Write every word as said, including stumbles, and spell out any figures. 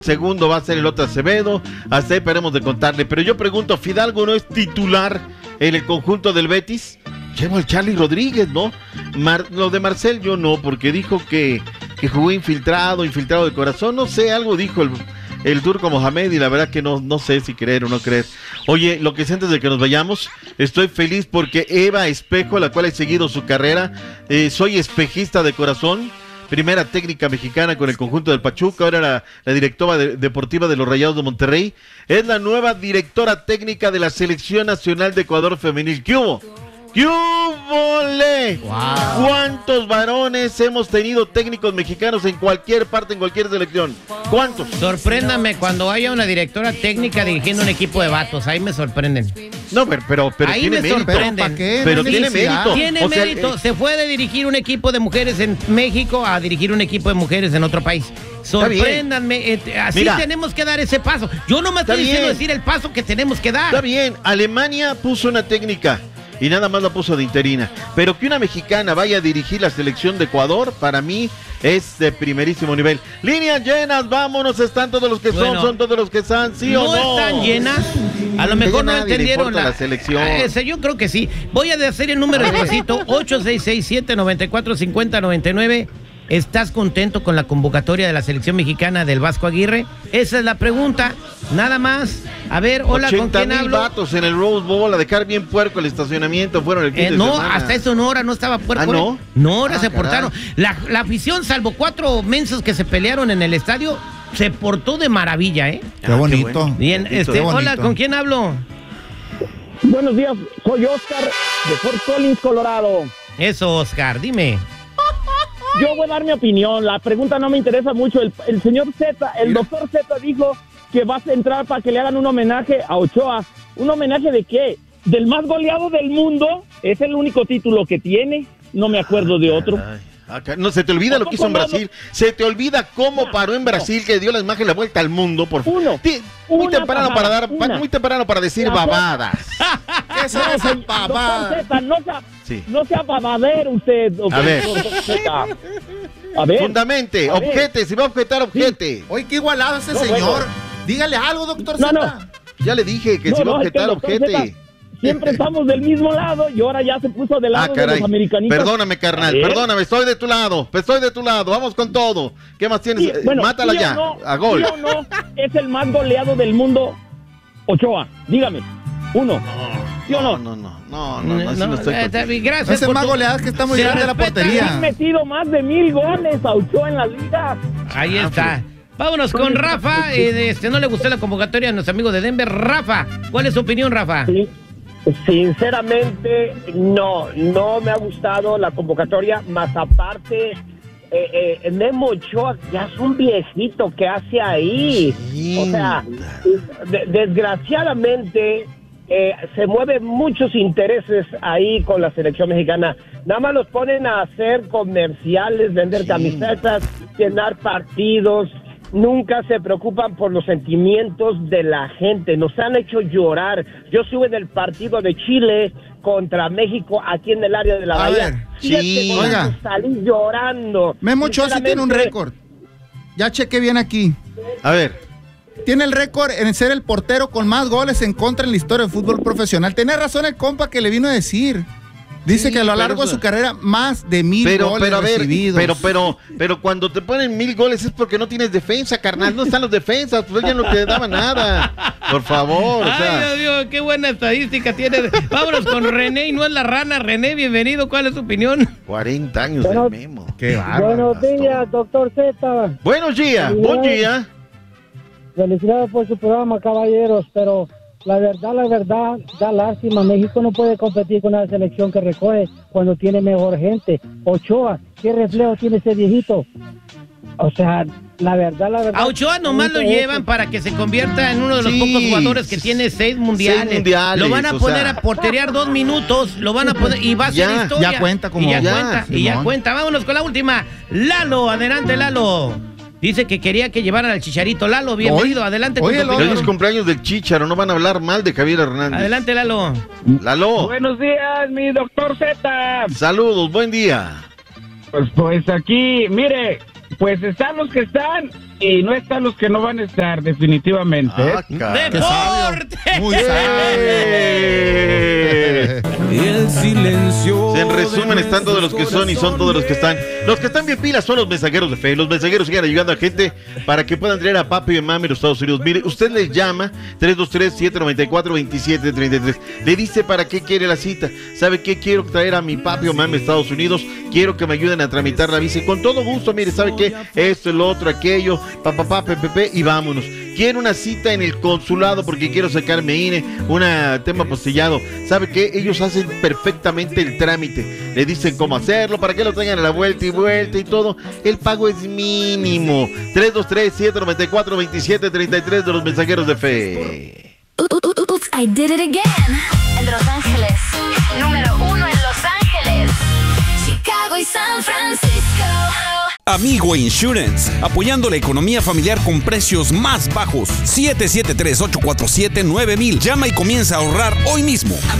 Segundo va a ser el otro Acevedo, hasta ahí esperemos de contarle. Pero yo pregunto, ¿Fidalgo no es titular en el conjunto del Betis? Llevo al Charly Rodríguez, ¿no? Mar, lo de Marcel yo no, porque dijo que, que jugó infiltrado, infiltrado de corazón, no sé, algo dijo el, el turco Mohamed y la verdad que no, no sé si creer o no creer. Oye, lo que sé antes de que nos vayamos, estoy feliz porque Eva Espejo, la cual he seguido su carrera, eh, soy espejista de corazón. Primera técnica mexicana con el conjunto del Pachuca, ahora la, la directora de, deportiva de los Rayados de Monterrey, es la nueva directora técnica de la Selección Nacional de Ecuador Femenil. ¿Qué hubo? ¿Qué hubo, le? Wow. ¿Cuántos varones hemos tenido técnicos mexicanos en cualquier parte, en cualquier selección? ¿Cuántos? Sorpréndame cuando haya una directora técnica dirigiendo un equipo de vatos, ahí me sorprenden. No, pero, pero, pero ahí tiene me mérito. sorprenden. ¿Qué? Pero sí, tiene sí, mérito. Tiene o sea, mérito. eh, Se puede dirigir un equipo de mujeres en México a dirigir un equipo de mujeres en otro país. Sorpréndanme. Eh, así Mira, tenemos que dar ese paso. Yo no me estoy diciendo decir el paso que tenemos que dar. Está bien. Alemania puso una técnica y nada más la puso de interina. Pero que una mexicana vaya a dirigir la selección de Ecuador, para mí es de primerísimo nivel. Líneas llenas, vámonos, están todos los que bueno, son, son todos los que están, ¿sí no o no? No están llenas, a lo mejor no entendieron la, la selección. Ese, yo creo que sí. Voy a hacer el número despacito, ocho seis seis siete, nueve cuatro cinco cero, nueve nueve. ¿Estás contento con la convocatoria de la selección mexicana del Vasco Aguirre? Esa es la pregunta, nada más. A ver, hola, ¿con quién hablo? Vatos en el Rose Bowl a dejar bien puerco el estacionamiento, fueron el fin eh, de No, semana. hasta eso no, hora no estaba puerco. ¿Ah, no? No, ahora ah, se caray. portaron. La, la afición, salvo cuatro mensos que se pelearon en el estadio, se portó de maravilla, ¿eh? Qué bonito. Qué bueno. Bien, Qué este, bonito. hola, ¿con quién hablo? Buenos días, soy Oscar de Fort Collins, Colorado. Eso, Oscar, dime. Yo voy a dar mi opinión, la pregunta no me interesa mucho. El, el señor Z, el Mira. doctor Z dijo que vas a entrar para que le hagan un homenaje a Ochoa. ¿Un homenaje de qué? ¿Del más goleado del mundo? Es el único título que tiene, no me acuerdo de otro. Ay. Acá, no, se te olvida lo que hizo en Brasil. Se te olvida cómo no, paró en Brasil, no. que dio la imagen la vuelta al mundo. Por Uno, T muy temprano babada, para dar, una. muy temprano para decir la babadas. ¿Qué es esa babada? No sea, sí. no sea babadero usted. A ver. A ver. Fundamente, a objete, ver. si va a objetar, objete. Sí. Oye, qué igualado ese no, señor. Bueno. Dígale algo, doctor no, Z. No. Ya le dije que no, si va a objetar, no, objete. Z. Siempre estamos del mismo lado y ahora ya se puso del lado ah, de los americanitos. Perdóname, carnal, perdóname, estoy de tu lado, estoy de tu lado, vamos con todo. ¿Qué más tienes? Sí, bueno, Mátala sí ya, no, a gol. Sí o no, es el más goleado del mundo, Ochoa, dígame, uno. ¿Sí o no? No, no, no, no, no, no, no estoy eh, gracias. No es el más goleado, que está muy grande la portería. Han metido más de mil goles a Ochoa en la liga. Ahí está. Vámonos con Rafa, eh, este, no le gustó la convocatoria a nuestro amigo de Denver. Rafa, ¿cuál es su opinión, Rafa? Sí. Sinceramente, no, no me ha gustado la convocatoria, más aparte, eh, eh, Memo Ochoa ya es un viejito que hace ahí. Sí. O sea, de, desgraciadamente, eh, se mueven muchos intereses ahí con la selección mexicana. Nada más los ponen a hacer comerciales, vender sí. camisetas, llenar partidos. Nunca se preocupan por los sentimientos de la gente. Nos han hecho llorar. Yo estuve en el partido de Chile contra México aquí en el área de la A Bahía. ver, sí, oiga. Salí llorando. Memo Ochoa sí tiene un récord. Ya chequé bien aquí. A ver. Tiene el récord en ser el portero con más goles en contra en la historia del fútbol profesional. Tiene razón el compa que le vino a decir. Dice sí, que a lo largo de su carrera más de mil pero, goles pero, a ver, recibidos. Pero, pero, pero cuando te ponen mil goles es porque no tienes defensa, carnal. No están los defensas, pues ella no te daba nada. Por favor, Ay, o sea. Dios mío, qué buena estadística tiene. Vámonos con René y no es la rana. René, bienvenido. ¿Cuál es tu opinión? cuarenta años bueno, del Memo. Qué bárbaro. Buenos días, doctor Z. Buenos días, buen día. Felicidades por su programa, caballeros, pero la verdad, la verdad, da lástima. México no puede competir con una selección que recoge cuando tiene mejor gente. Ochoa, ¿qué reflejo tiene ese viejito? O sea, la verdad, la verdad... A Ochoa nomás lo llevan para que se convierta en uno de los sí, pocos jugadores que tiene seis mundiales. Seis mundiales lo van a poner sea... a porterear dos minutos, lo van a poner y va a ser ya, historia. Ya cuenta como... Y ya, ya cuenta, Simón. y ya cuenta. Vámonos con la última. Lalo, adelante, Lalo. Dice que quería que llevaran al Chicharito. Lalo, bienvenido. Hoy, adelante. Oye, con feliz cumpleaños del Chícharo. No van a hablar mal de Javier Hernández. Adelante, Lalo. Lalo. Buenos días, mi doctor Z. Saludos, buen día. Pues, pues aquí, mire, pues están los que están y no están los que no van a estar, definitivamente. Ah, ¿eh? ¡Deporte! Muy Y el silencio. En resumen, están todos los que son y son todos los que están. Los que están bien pilas son los mensajeros de fe. Los mensajeros siguen ayudando a gente para que puedan traer a papi y mami a los Estados Unidos. Mire, usted les llama tres dos tres, siete nueve cuatro, dos siete tres tres. Le dice para qué quiere la cita. ¿Sabe qué? Quiero traer a mi papi o mami a Estados Unidos. Quiero que me ayuden a tramitar la visa. Y con todo gusto, mire, ¿sabe qué? Esto, el otro, aquello, papá, papá, pepe, y vámonos. Quiero una cita en el consulado porque quiero sacarme I N E, un tema apostillado. ¿Sabe qué? Ellos hacen perfectamente el trámite. Le dicen cómo hacerlo, para que lo tengan a la vuelta y vuelta y todo. El pago es mínimo. tres dos tres, siete nueve cuatro, dos siete tres tres de los mensajeros de fe. Oops, I did it again. El de Los Ángeles. Número uno en Los Ángeles. Chicago y San Francisco. Amigo Insurance, apoyando la economía familiar con precios más bajos. siete siete tres, ocho cuatro siete, nueve mil. Llama y comienza a ahorrar hoy mismo.